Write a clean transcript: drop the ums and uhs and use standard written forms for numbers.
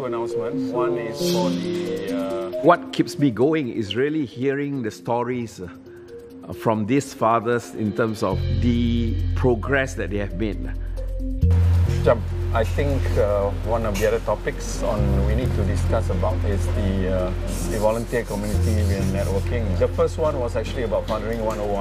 two announcements. One is for the... What keeps me going is really hearing the stories from these fathers in terms of the progress that they have made. I think one of the other topics we need to discuss about is the volunteer community and networking. The first one was actually about Fathering 101.